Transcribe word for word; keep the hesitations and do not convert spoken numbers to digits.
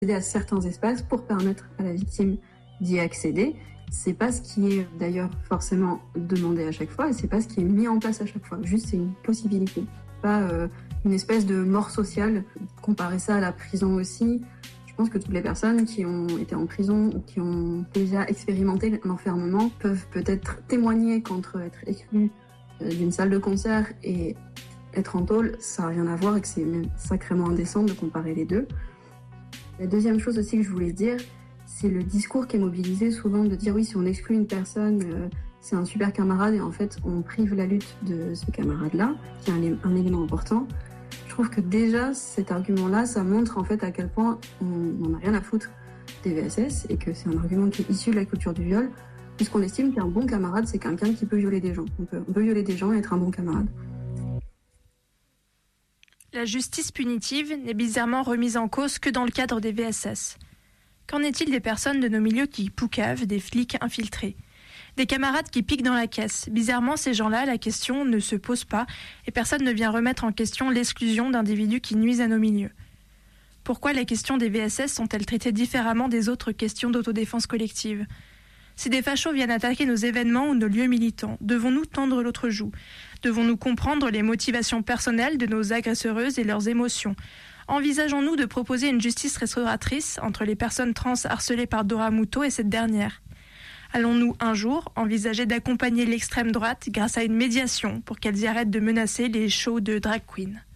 accéder à certains espaces pour permettre à la victime d'y accéder. C'est pas ce qui est d'ailleurs forcément demandé à chaque fois et c'est pas ce qui est mis en place à chaque fois. Juste, c'est une possibilité. Pas euh, une espèce de mort sociale. Comparer ça à la prison aussi, je pense que toutes les personnes qui ont été en prison ou qui ont déjà expérimenté l'enfermement peuvent peut-être témoigner qu'entre être exclu d'une salle de concert et être en tôle, ça n'a rien à voir et que c'est même sacrément indécent de comparer les deux. La deuxième chose aussi que je voulais dire, c'est le discours qui est mobilisé souvent de dire oui, si on exclut une personne, euh, c'est un super camarade et en fait on prive la lutte de ce camarade-là, qui est un, un élément important. Je trouve que déjà cet argument-là, ça montre en fait à quel point on n'en a rien à foutre des V S S et que c'est un argument qui est issu de la culture du viol, puisqu'on estime qu'un bon camarade, c'est quelqu'un qui peut violer des gens. On peut, on peut violer des gens et être un bon camarade. La justice punitive n'est bizarrement remise en cause que dans le cadre des V S S. Qu'en est-il des personnes de nos milieux qui poucavent, des flics infiltrés, des camarades qui piquent dans la caisse? Bizarrement, ces gens-là, la question ne se pose pas et personne ne vient remettre en question l'exclusion d'individus qui nuisent à nos milieux. Pourquoi les questions des V S S sont-elles traitées différemment des autres questions d'autodéfense collective? Si des fachos viennent attaquer nos événements ou nos lieux militants, devons-nous tendre l'autre joue? Devons-nous comprendre les motivations personnelles de nos agresseuses et leurs émotions? Envisageons-nous de proposer une justice restauratrice entre les personnes trans harcelées par Dora Muto et cette dernière? Allons-nous un jour envisager d'accompagner l'extrême droite grâce à une médiation pour qu'elles y arrêtent de menacer les shows de drag queen?